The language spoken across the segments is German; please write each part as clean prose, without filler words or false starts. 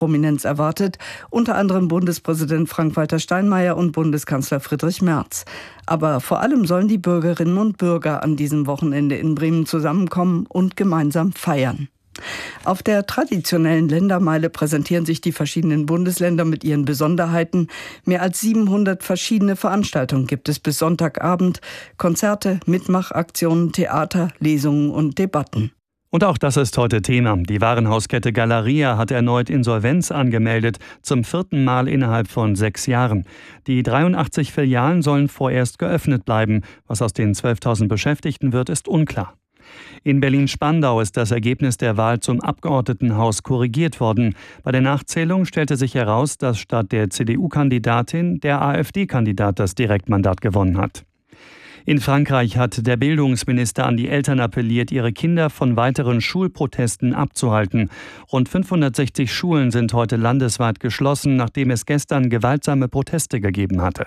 Prominenz erwartet, unter anderem Bundespräsident Frank-Walter Steinmeier und Bundeskanzler Friedrich Merz. Aber vor allem sollen die Bürgerinnen und Bürger an diesem Wochenende in Bremen zusammenkommen und gemeinsam feiern. Auf der traditionellen Ländermeile präsentieren sich die verschiedenen Bundesländer mit ihren Besonderheiten. Mehr als 700 verschiedene Veranstaltungen gibt es bis Sonntagabend. Konzerte, Mitmachaktionen, Theater, Lesungen und Debatten. Und auch das ist heute Thema. Die Warenhauskette Galeria hat erneut Insolvenz angemeldet, zum 4. Mal innerhalb von 6 Jahren. Die 83 Filialen sollen vorerst geöffnet bleiben. Was aus den 12.000 Beschäftigten wird, ist unklar. In Berlin-Spandau ist das Ergebnis der Wahl zum Abgeordnetenhaus korrigiert worden. Bei der Nachzählung stellte sich heraus, dass statt der CDU-Kandidatin der AfD-Kandidat das Direktmandat gewonnen hat. In Frankreich hat der Bildungsminister an die Eltern appelliert, ihre Kinder von weiteren Schulprotesten abzuhalten. Rund 560 Schulen sind heute landesweit geschlossen, nachdem es gestern gewaltsame Proteste gegeben hatte.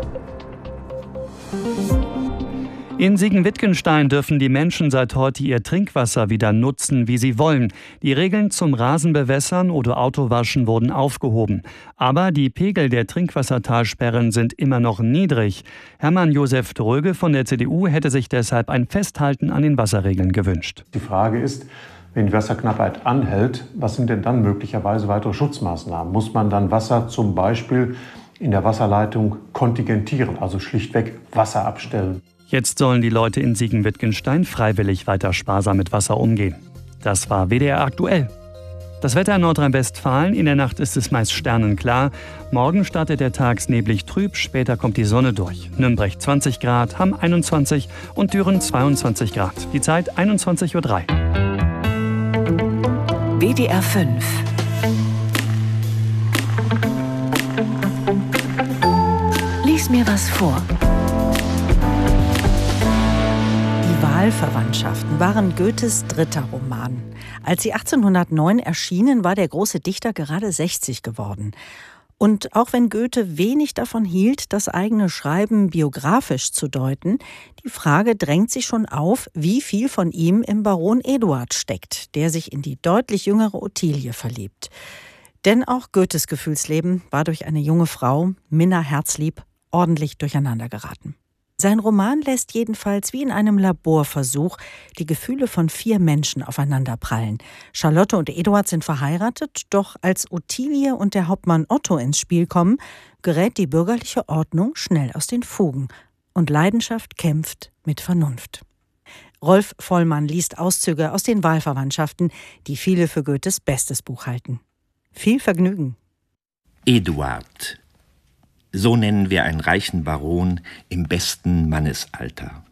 In Siegen-Wittgenstein dürfen die Menschen seit heute ihr Trinkwasser wieder nutzen, wie sie wollen. Die Regeln zum Rasenbewässern oder Autowaschen wurden aufgehoben. Aber die Pegel der Trinkwassertalsperren sind immer noch niedrig. Hermann Josef Dröge von der CDU hätte sich deshalb ein Festhalten an den Wasserregeln gewünscht. Die Frage ist, wenn die Wasserknappheit anhält, was sind denn dann möglicherweise weitere Schutzmaßnahmen? Muss man dann Wasser zum Beispiel in der Wasserleitung kontingentieren, also schlichtweg Wasser abstellen? Jetzt sollen die Leute in Siegen-Wittgenstein freiwillig weiter sparsam mit Wasser umgehen. Das war WDR aktuell. Das Wetter in Nordrhein-Westfalen: In der Nacht ist es meist sternenklar. Morgen startet der Tag neblig trüb, später kommt die Sonne durch. Nürnberg 20 Grad, Hamm 21 und Düren 22 Grad. Die Zeit 21:03 Uhr. WDR 5. Lies mir was vor. Wahlverwandtschaften waren Goethes dritter Roman. Als sie 1809 erschienen, war der große Dichter gerade 60 geworden. Und auch wenn Goethe wenig davon hielt, das eigene Schreiben biografisch zu deuten, die Frage drängt sich schon auf, wie viel von ihm im Baron Eduard steckt, der sich in die deutlich jüngere Ottilie verliebt. Denn auch Goethes Gefühlsleben war durch eine junge Frau, Minna Herzlieb, ordentlich durcheinander geraten. Sein Roman lässt jedenfalls wie in einem Laborversuch die Gefühle von 4 Menschen aufeinanderprallen. Charlotte und Eduard sind verheiratet, doch als Ottilie und der Hauptmann Otto ins Spiel kommen, gerät die bürgerliche Ordnung schnell aus den Fugen und Leidenschaft kämpft mit Vernunft. Rolf Vollmann liest Auszüge aus den Wahlverwandtschaften, die viele für Goethes bestes Buch halten. Viel Vergnügen. Eduard. So nennen wir einen reichen Baron im besten Mannesalter.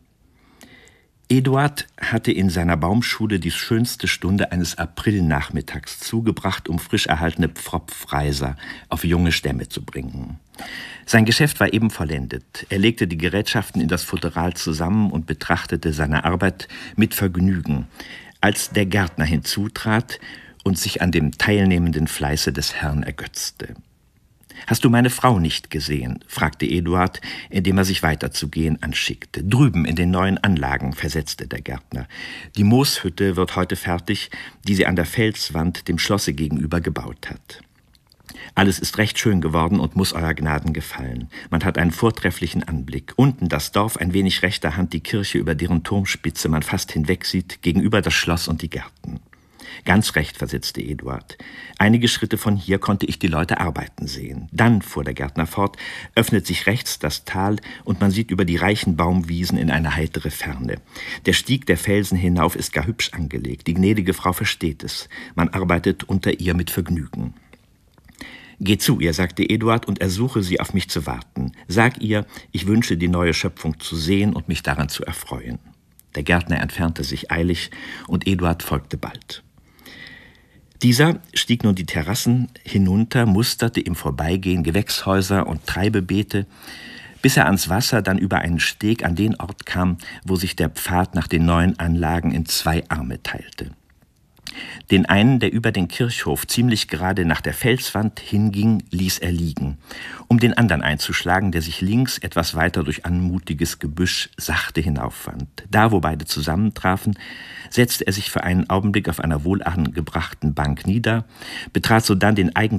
Eduard hatte in seiner Baumschule die schönste Stunde eines Aprilnachmittags zugebracht, um frisch erhaltene Pfropfreiser auf junge Stämme zu bringen. Sein Geschäft war eben vollendet. Er legte die Gerätschaften in das Futteral zusammen und betrachtete seine Arbeit mit Vergnügen, als der Gärtner hinzutrat und sich an dem teilnehmenden Fleiße des Herrn ergötzte. »Hast du meine Frau nicht gesehen?« fragte Eduard, indem er sich weiterzugehen anschickte. »Drüben in den neuen Anlagen«, versetzte der Gärtner. »Die Mooshütte wird heute fertig, die sie an der Felswand dem Schlosse gegenüber gebaut hat. Alles ist recht schön geworden und muss Euer Gnaden gefallen. Man hat einen vortrefflichen Anblick. Unten das Dorf, ein wenig rechter Hand die Kirche, über deren Turmspitze man fast hinwegsieht, gegenüber das Schloss und die Gärten.« »Ganz recht«, versetzte Eduard. »Einige Schritte von hier konnte ich die Leute arbeiten sehen. Dann«, fuhr der Gärtner fort, »öffnet sich rechts das Tal und man sieht über die reichen Baumwiesen in eine heitere Ferne. Der Stieg der Felsen hinauf ist gar hübsch angelegt. Die gnädige Frau versteht es. Man arbeitet unter ihr mit Vergnügen.« »Geh zu ihr«, sagte Eduard, »und ersuche sie, auf mich zu warten. Sag ihr, ich wünsche, die neue Schöpfung zu sehen und mich daran zu erfreuen.« Der Gärtner entfernte sich eilig und Eduard folgte bald. Dieser stieg nun die Terrassen hinunter, musterte im Vorbeigehen Gewächshäuser und Treibebeete, bis er ans Wasser, dann über einen Steg an den Ort kam, wo sich der Pfad nach den neuen Anlagen in 2 Arme teilte. Den einen, der über den Kirchhof ziemlich gerade nach der Felswand hinging, ließ er liegen, um den anderen einzuschlagen, der sich links etwas weiter durch anmutiges Gebüsch sachte hinaufwand. Da, wo beide zusammentrafen, setzte er sich für einen Augenblick auf einer wohl angebrachten Bank nieder, betrat sodann den